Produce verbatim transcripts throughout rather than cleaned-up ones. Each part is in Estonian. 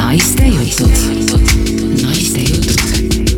Naiste jutud. Naiste jutud.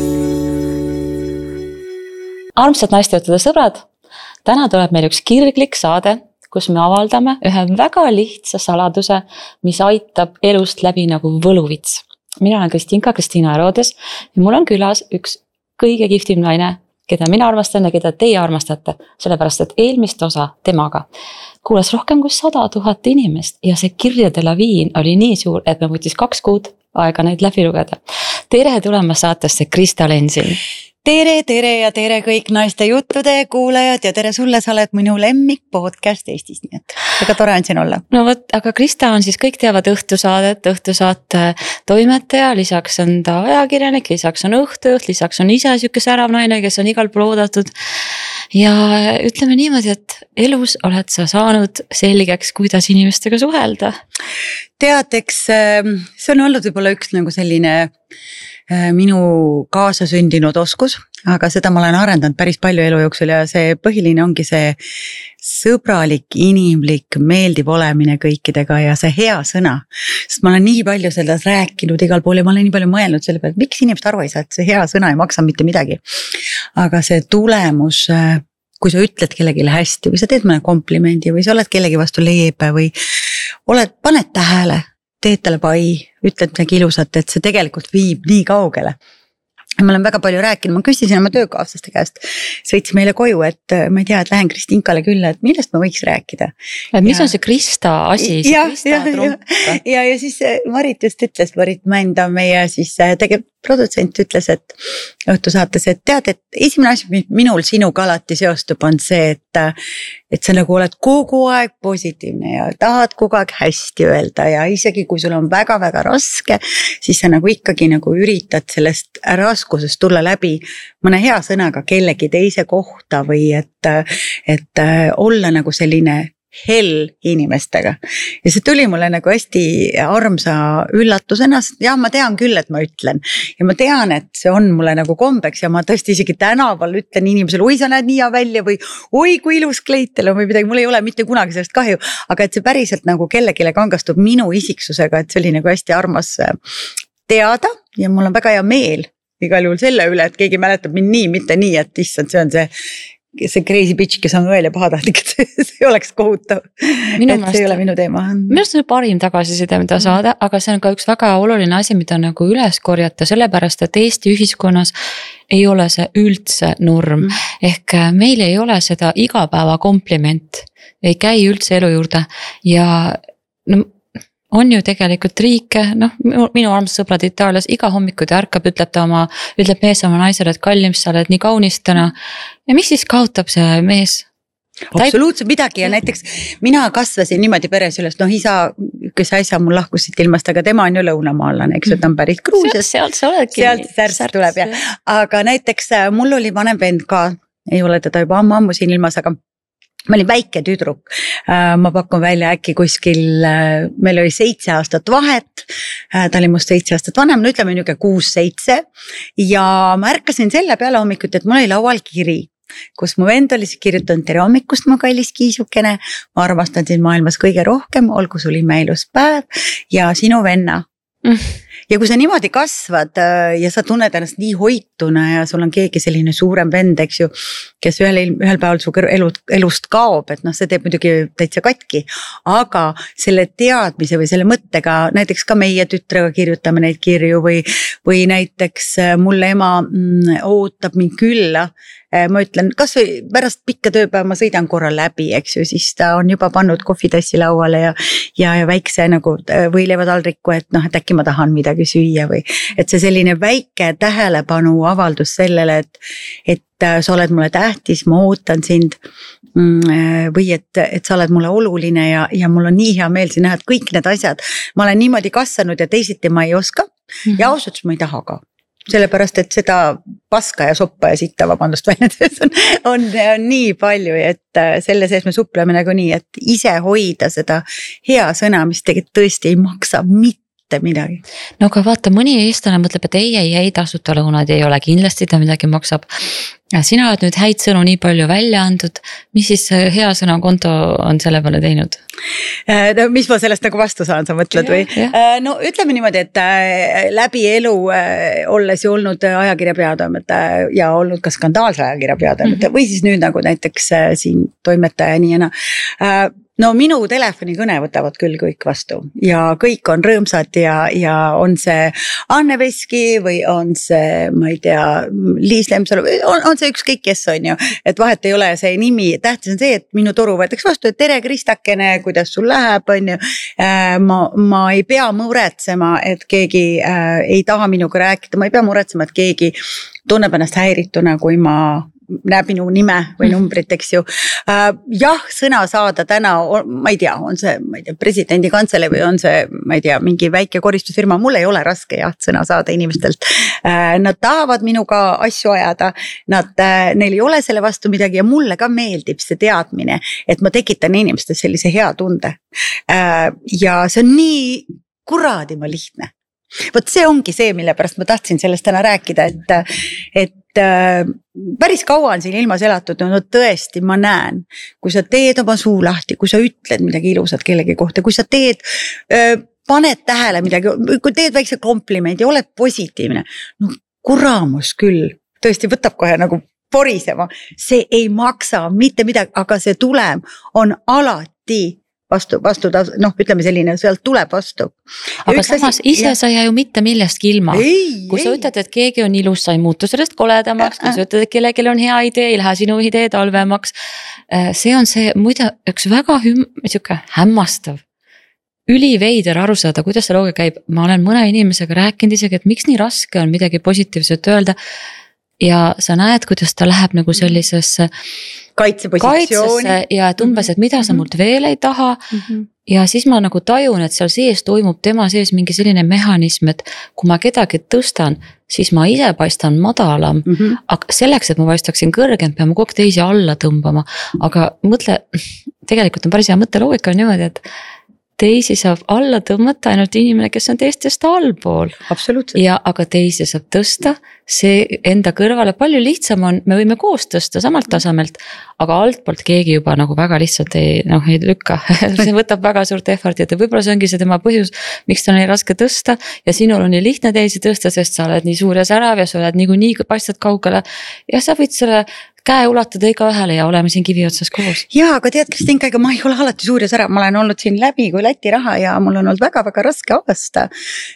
Armsad naistejuttude sõbrad, täna tuleb meil üks kirglik saade, kus me avaldame ühe väga lihtsa saladuse, mis aitab elust läbi nagu võluvits. Mina olen Kristinka, Kristiina Erodes ja mul on külas üks kõige kihvtim naine, keda mina armastan ja keda teie armastate, sellepärast et eelmist osa temaga kuulas rohkem kui sada tuhat inimest ja see kirjade laviin oli nii suur, et me võttis kaks kuud aega neid läbi lugeda. Tere tulemast saatesse Krista Lensin. Tere, tere ja tere kõik naiste juttude kuulajad ja tere sulle, sa oled minu lemmik podcast Eestis, nii et väga tore on siin olla. No võt, aga Krista on siis, kõik teavad õhtusaadet, õhtusaate toimetaja, lisaks on ta ajakirjanik, lisaks on õhtujuht, lisaks on ise siuke särav naine, kes on igal pool oodatud. Ja ütleme niimoodi, et elus oled sa saanud selgeks, kuidas inimestega suhelda. Tead, eks see on olnud võib-olla üks nagu selline minu kaasasündinud oskus, aga seda ma olen arendanud päris palju elu jooksul ja see põhiline ongi see sõbralik, inimlik, meeldiv olemine kõikidega ja see hea sõna. Sest ma olen nii palju sellest rääkinud igal pool ja ma olen nii palju mõelnud selle peale, miks inimesed aru ei saa, et see hea sõna ei maksa mitte midagi. Aga see tulemus, kui sa ütled kellelegi hästi või sa teed mõne komplimendi või sa oled kellegi vastu leebe või oled, paned tähele, teed talle pai, ütled midagi ilusat, et see tegelikult viib nii kaugele. Ma olen väga palju rääkinud, ma küsisin oma töökaaslaste käest, sõitsin meile koju, et ma ei tea, et lähen Kristinkale külla, et millest ma võiks rääkida. Mis ja, on see Krista asi? See ja, Krista ja, ja, ja, ja siis Marit just ütles, Marit Mänd on meie siis tegev produtsent ütles, et õhtusaates, et tead, et esimene asi, mis minul sinuga alati seostub, on see, et, et sa nagu oled kogu aeg positiivne ja tahad kogu aeg hästi öelda ja isegi kui sul on väga-väga raske, siis sa nagu ikkagi nagu üritad sellest raskusest tulla läbi mõne hea sõnaga kellegi teise kohta või et, et olla nagu selline hell inimestega. Ja see tuli mulle nagu hästi armsa üllatusena, ja ma tean küll, et ma ütlen. Ja ma tean, et see on mulle nagu kombeks ja ma tõesti isegi tänaval ütlen inimesele, oi sa näed nii hea välja või oi kui ilus kleit teil on või midagi, mul ei ole mitte kunagi sellest kahju, aga et see päriselt nagu kellegile kangastub minu isiksusega, et see oli nagu hästi armas teada ja mul on väga hea meel igal juhul selle üle, et keegi mäletab mind nii, mitte nii, et issand, see on see see crazy bitch, kes on õel ja pahatahtlik, et see oleks kohutav, minu et see ei ole minu teema. Minu arust on parim tagasiside, mida saada, aga see on ka üks väga oluline asi, mida nagu üles korjata, sellepärast, et Eesti ühiskonnas ei ole see üldse norm. Mm. Ehk meil ei ole seda igapäeva kompliment, ei käi üldse elu juurde ja no, on ju tegelikult riike, noh, minu armsad sõbrad Itaalias iga hommiku ta ärkab, ütleb ta oma, ütleb mees oma naisele, et kallim sa oled nii kaunist täna. Ja mis siis kaotab see mees? Absoluutselt midagi ja näiteks mina kasvasin niimoodi peres üles, noh isa, kes äsja mul lahkusid ilmast, aga tema on ju lõunamaalane, eks ju, ta on päris Gruusias. Sealt sa oledki. Sealt särst tuleb ja, aga näiteks mul oli vanem vend ka, ei ole teda juba ammu-ammu siin ilmas, aga ma olin väike tüdruk, ma pakun välja äkki kuskil, meil oli seitse aastat vahet, ta oli must seitse aastat vanem, no ütleme niuke kuus-seitse ja ma ärkasin selle peale hommikut, et mul oli laual kiri, kus mu vend oli kirjutanud tere hommikust, mu kallis kiisukene, ma armastan sind maailmas kõige rohkem, olgu sul imeilus päev ja sinu venna. Mm. Ja kui sa niimoodi kasvad ja sa tunned ennast nii hoituna ja sul on keegi selline suurem vend, eks ju, kes ühel, ühel päeval su elu, elust kaob, et noh, see teeb muidugi täitsa katki, aga selle teadmise või selle mõttega, näiteks ka meie tütrega kirjutame neid kirju või, või näiteks mulle ema ootab mind külla, ma ütlen, kas või pärast pikka tööpäeva ma sõidan korra läbi, eks ju, siis ta on juba pannud kohvitassi lauale ja, ja, ja väikse nagu võileivataldriku, et noh, et äkki ma tahan midagi süüa või, et see selline väike tähelepanu avaldus sellele, et, et sa oled mulle tähtis, ma ootan sind või et, et sa oled mulle oluline ja, ja mul on nii hea meel siin näha, et kõik need asjad, ma olen niimoodi kasvanud ja teisiti ma ei oska mm-hmm. ja ausalt ma ei taha ka. Sellepärast, et seda paska ja soppa ja sitta, vabandust, väljades on, on, on nii palju, et selle sees me supleme nagu nii, et ise hoida seda hea sõna, mis tegelikult tõesti ei maksa mitte mitte midagi. No aga vaata, mõni eestlane mõtleb, et ei, ei, ei tasuta lõunad ei ole, kindlasti ta midagi maksab. Sina oled nüüd häid sõnu nii palju välja andnud, mis siis hea sõna konto on selle peale teinud? No, mis ma sellest nagu vastu saan, sa mõtled või? No ütleme niimoodi, et läbi elu olles ju olnud ajakirja peatoimetaja ja olnud ka skandaalse ajakirja peatoimetaja mm -hmm. või siis nüüd nagu näiteks siin toimetaja nii ja naa. No minu telefonikõne võtavad küll kõik vastu ja kõik on rõõmsad ja, ja on see Anne Veski või on see, ma ei tea, Liis Lemsalu, on, on see ükskõik kes on ju, et vahet ei ole see nimi, tähtis on see, et minu toru võetakse vastu, et tere Kristakene, kuidas sul läheb, on ju. Ma, ma ei pea muretsema, et keegi äh, ei taha minuga rääkida, ma ei pea muretsema, et keegi tunneb ennast häirituna, kui ma näeb minu nime või numbrit, eks ju. Jah, sõna saada täna, ma ei tea, on see, ma ei tea, presidendi kantselei või on see, ma ei tea, mingi väike koristusfirma, mul ei ole raske jah, sõna saada inimestelt. Nad tahavad minuga asju ajada, nad, neil ei ole selle vastu midagi ja mulle ka meeldib see teadmine, et ma tekitan inimestes sellise hea tunde. Ja see on nii kuradima lihtne. Vot see ongi see, mille pärast ma tahtsin sellest täna rääkida, et, et päris kaua on siin ilmas elatud, no tõesti ma näen, kui sa teed oma suu lahti, kui sa ütled midagi ilusat kellegi kohta, kui sa teed, paned tähele midagi, kui teed väikse komplimendi, oled positiivne, no kuramus küll, tõesti võtab kohe nagu porisema, see ei maksa mitte midagi, aga see tulem on alati vastu, vastu, noh ütleme selline, sealt tuleb vastu. Aga samas asi, ise ja... sa jää ju mitte millestki ilma. Ei, kui ei. Sa ütled, et keegi on ilus, sa ei muutu sellest koledamaks, kui sa ütled, et kellelgi on hea idee, ei lähe sinu idee talvemaks. See on see muide üks väga hüm, hämmastav, üliveider aru saada, kuidas see looga käib. Ma olen mõne inimesega rääkinud isegi, et miks nii raske on midagi positiivset öelda ja sa näed, kuidas ta läheb nagu sellisesse kaitsepositsiooni ja et umbes, et mida sa mult veel ei taha mm -hmm. ja siis ma nagu tajun, et seal sees toimub tema sees mingi selline mehhanism, et kui ma kedagi tõstan, siis ma ise paistan madalam, mm -hmm. aga selleks, et ma paistaksin kõrgem, peame kogu aeg teisi alla tõmbama, aga mõtle, tegelikult on päris hea mõtteloogika on niimoodi, et teisi saab alla tõmmata ainult inimene, kes on teistest allpool. Absoluutselt. Ja aga teisi saab tõsta, see enda kõrvale palju lihtsam on, me võime koos tõsta samalt tasemelt, aga altpoolt keegi juba nagu väga lihtsalt ei, noh, ei lükka. See võtab väga suurt effortit ja võib-olla see ongi see tema põhjus, miks ta on nii raske tõsta ja sinul on nii lihtne teisi tõsta, sest sa oled nii suur ja särav ja sa oled niikuinii paistad kaugele ja sa võid selle käe ulatada iga ühele ja oleme siin kivi otsas koos. Jaa, aga tead, Kristinka, ega ma ei ole alati suur ja särav, ma olen olnud siin läbi kui Läti raha ja mul on olnud väga-väga raske aasta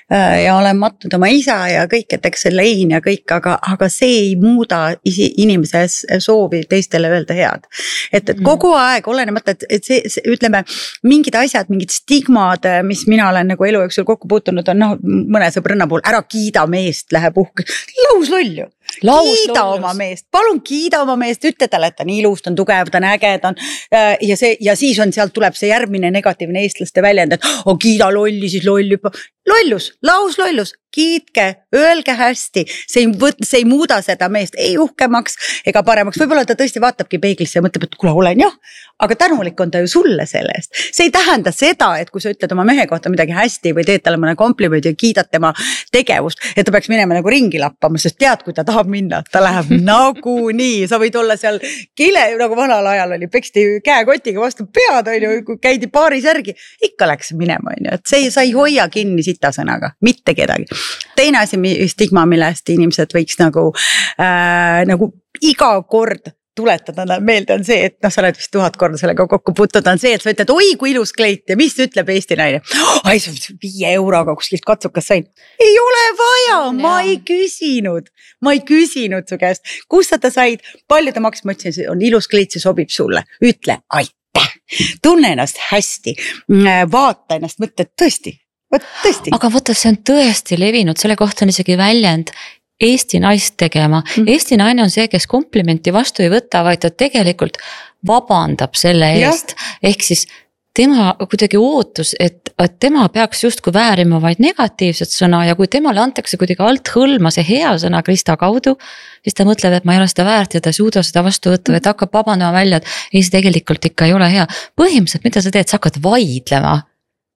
ja olen matnud oma isa ja kõik, et eks see lein ja kõik, aga, aga see ei muuda inimese soovi teistele öelda head. Et, et kogu aeg olenemata, et, et see, see, ütleme, mingid asjad, mingid stigmad, mis mina olen nagu elu jooksul kokku puutunud, on noh, mõne sõbrõnna puhul, ära kiida meest, läheb uhke, laus lolju. Laus, kiida lollus. Oma meest, palun kiida oma meest, ütle talle, et ta on ilus, ta on tugev, ta on äge, ta on ja see ja siis on sealt tuleb see järgmine negatiivne eestlaste väljend, et oh, kiida lolli, siis lolli. Lollus, laus lollus, kiitke, öelge hästi, see ei, võt, see ei muuda seda meest ei uhkemaks ega paremaks, võib-olla ta tõesti vaatabki peeglisse ja mõtleb, et kuule, olen jah, aga tänulik on ta ju sulle selle eest. See ei tähenda seda, et kui sa ütled oma mehe kohta midagi hästi või teed talle mõne komplimendi ja kiidad tema tegevust, et ta peaks minema nagu ringi lappama, sest tead, kui ta tahab minna, ta läheb nagu nii, sa võid olla seal kile, nagu vanal ajal oli, peksti käekotiga vastu pead, on ju, kui käidi paaris järgi, ikka läks minema, on ju, et see sa ei hoia kinni sita sõnaga, mitte kedagi. Teine asi, stigma, millest inimesed võiks nagu, äh, nagu iga kord tuletada meelde on see, et noh, sa oled vist tuhat korda sellega kokku puutud, on see, et sa ütled, oi kui ilus kleit ja mis ütleb Eesti naine? Ai, viie euroga kuskilt katsukas sain. Ei ole vaja, ma ei küsinud, ma ei küsinud su käest, kus sa ta said, palju ta maks, ma ütlesin, on ilus kleit, see sobib sulle, ütle, aitäh, tunne ennast hästi, vaata ennast, mõtle, tõesti, võt, tõesti. Aga võtta, see on tõesti levinud, selle kohta on isegi väljend, Eesti naist tegema. Mm. Eesti naine on see, kes komplimenti vastu ei võta, vaid ta tegelikult vabandab selle eest. Ja. Ehk siis tema kuidagi ootus, et, et tema peaks justkui väärima vaid negatiivset sõna ja kui temale antakse kuidagi alt hõlma see hea sõna Krista kaudu, siis ta mõtleb, et ma ei ole seda väärt ja ta ei suuda seda vastu võtta, et hakkab vabandama välja, et ei, see tegelikult ikka ei ole hea. Põhimõtteliselt, mida sa teed, sa hakkad vaidlema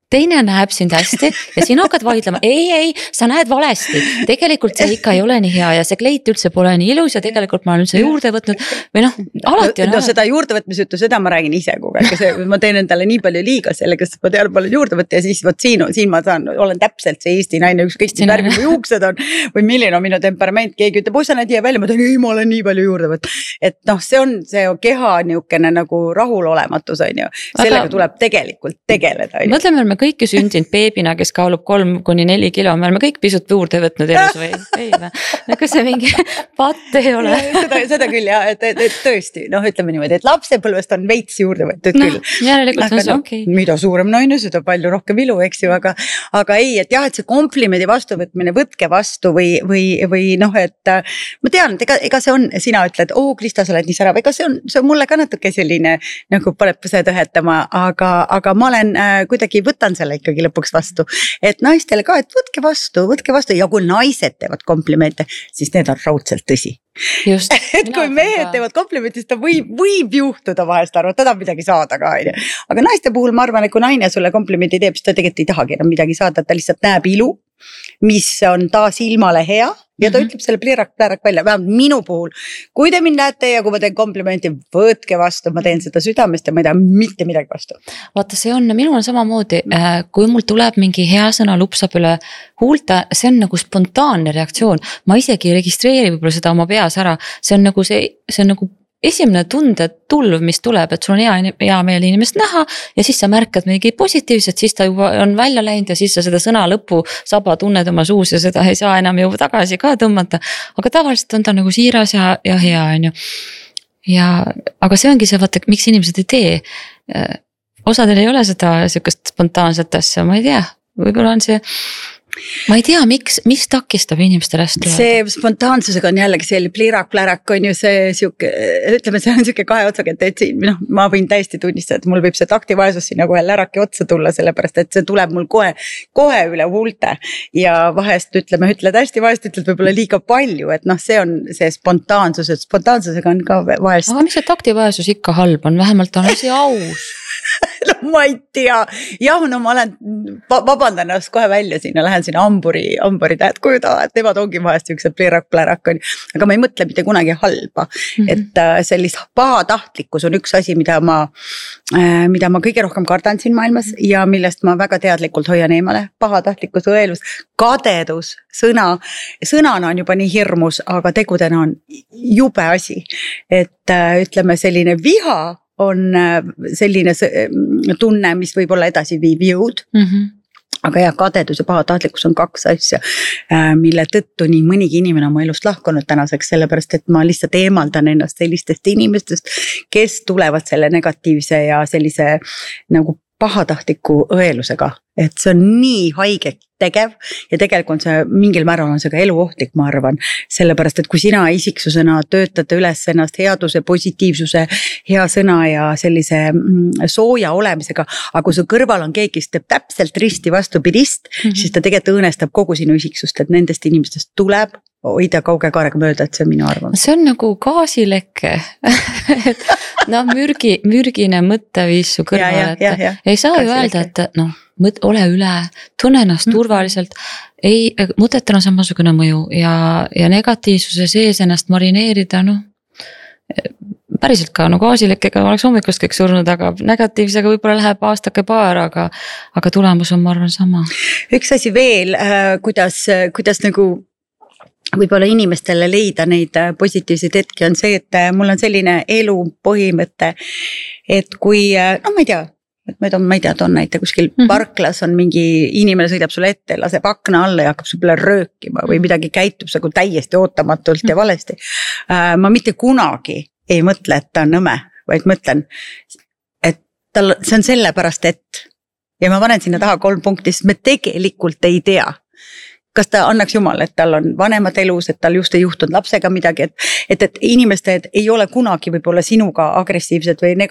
teine näeb sind hästi ja sina hakkad vaidlema, ei, ei, sa näed valesti. Tegelikult see ikka ei ole nii hea ja see kleit üldse pole nii ilus ja tegelikult ma olen üldse juurde võtnud või noh, alati on. No, no seda juurdevõtmise juttu, seda ma räägin ise kogu aeg, see, ma teen endale nii palju liiga sellega, sest ma tean palju juurde võtta ja siis võt siin, siin ma saan, olen täpselt see Eesti naine, ükskõik mis värvi mu juuksed on või milline on minu temperament, keegi ütleb, oi sa näed hea välja, ma tean, ei, ma olen nii palju juurde võtta. Et noh, see on see keha niukene nagu rahulolematus on ju, sellega aga tuleb tegelikult tegeleda. Mõtleme, me kõik ju sündinud beebina, kes kaalub kolm kuni neli kilo, me oleme kõik pisut juurde võtnud elus või ei või? Ega see mingi patt ei ole. seda, seda küll jah, et, et, et tõesti, noh ütleme niimoodi, et lapsepõlvest on veits juurde võetud no, küll. Järelikult on see no, okei. Mida suurem naine, seda palju rohkem ilu, eks ju, aga, aga ei, et jah, et see komplimendi vastuvõtmine, võtke vastu või, või, või noh, et ma tean, et ega, ega see on, sina ütled, oo Krista, sa oled nii särav, ega see on, see on mulle ka natuke selline nagu paneb põse tõhetama, aga, aga ma olen äh, kuidagi võtan selle ikkagi lõpuks vastu, et naistele ka, et võtke vastu, võtke vastu ja kui naised teevad komplimente, siis need on raudselt tõsi. Just, et kui mehed teevad komplimenti, siis ta võib, võib juhtuda vahest arvata, ta tahab midagi saada ka. Aga naiste puhul ma arvan, et kui naine sulle komplimenti teeb, siis ta tegelikult ei tahagi enam midagi saada, ta lihtsalt näeb ilu, mis on taas ilmale hea ja ta mm-hmm. ütleb selle pliirak-plärak välja, vähemalt minu puhul. Kui te mind näete ja kui ma teen komplimenti, võtke vastu, ma teen seda südamest ja ma ei taha mitte midagi vastu. Vaata, see on, minul on samamoodi, kui mul tuleb mingi hea sõna lupsab üle huulte, see on nagu spontaanne reaktsioon. Ma isegi ei registreeri võib-olla seda oma peas ära, see on nagu see, see on nagu esimene tunde tulv, mis tuleb, et sul on hea, hea meel inimest näha ja siis sa märkad mingi positiivset, siis ta juba on välja läinud ja siis sa seda sõna lõppu saba tunned oma suus ja seda ei saa enam ju tagasi ka tõmmata. Aga tavaliselt on ta nagu siiras ja, ja hea on ju. Ja, aga see ongi see, vaata, miks inimesed ei tee. Osadel ei ole seda sükest spontaanset asja, ma ei tea, võib-olla on see. Ma ei tea, miks, mis takistab inimestel hästi. See spontaansusega on jällegi selline pliirak-plärak on ju see siuke, ütleme, see on siuke kahe otsaga, et no, ma võin täiesti tunnistada, et mul võib see taktivaesus sinna kohe läraki otsa tulla, sellepärast, et see tuleb mul kohe, kohe üle huulte ja vahest ütleme, ütled hästi, vahest ütled võib-olla liiga palju, et noh, see on see spontaansus, et spontaansusega on ka vahest. Aga mis see taktivaesus ikka halb on, vähemalt on asi aus. No ma ei tea, jah, no ma olen, vabandan ennast kohe välja sinna, lähen sinna amburi, amburi tähed kujuda, et nemad ongi vahest ükse pliirak-plärak on, aga ma ei mõtle mitte kunagi halba, mm-hmm. et äh, sellist pahatahtlikkus on üks asi, mida ma, äh, mida ma kõige rohkem kardan siin maailmas ja millest ma väga teadlikult hoian eemale, pahatahtlikkus, õelus, kadedus, sõna, sõnana on juba nii hirmus, aga tegudena on jube asi, et äh, ütleme selline viha on selline tunne, mis võib olla edasi viib jõud. Mm-hmm. Aga jah, kadedus ja pahatahtlikkus on kaks asja, mille tõttu nii mõnigi inimene oma elust lahkunud tänaseks, sellepärast et ma lihtsalt eemaldan ennast sellistest inimestest, kes tulevad selle negatiivse ja sellise nagu pahatahtliku õelusega, et see on nii haiget tegev ja tegelikult see mingil määral on see ka eluohtlik, ma arvan, sellepärast, et kui sina isiksusena töötate üles ennast headuse, positiivsuse, hea sõna ja sellise sooja olemisega, aga kui su kõrval on keegi, kes teeb täpselt risti vastupidist, mm-hmm. siis ta tegelikult õõnestab kogu sinu isiksust, et nendest inimestest tuleb hoida kauge kaarega mööda, et see on minu arvamus. See on nagu gaasilekke, no mürgi, mürgine mõtteviis su kõrval, et ja, ja, ja. ei saa ju öelda, et noh, mõt, ole üle, tunne ennast turvaliselt, ei, mõtetel on samasugune mõju ja, ja negatiivsuse sees ennast marineerida, noh, päriselt ka, no gaasilekkega oleks hommikust kõik surnud, aga negatiivsega võib-olla läheb aastake paar, aga, aga tulemus on, ma arvan, sama. Üks asi veel, kuidas, kuidas nagu võib-olla inimestele leida neid positiivseid hetki on see, et mul on selline elu põhimõte, et kui, no ma ei tea, et ma ei tea, ma ei tea, toon näite kuskil mm-hmm. parklas on mingi inimene sõidab sulle ette, laseb akna alla ja hakkab su peale röökima või midagi käitub nagu täiesti ootamatult mm-hmm. ja valesti. Ma mitte kunagi ei mõtle, et ta on nõme, vaid mõtlen, et tal, see on sellepärast, et ja ma panen sinna taha kolm punkti, sest me tegelikult ei tea, kas ta annaks jumal, et tal on vanemad elus, et tal just ei juhtunud lapsega midagi, et, et, et inimesed ei ole kunagi võib-olla sinuga agressiivsed või negatiivsed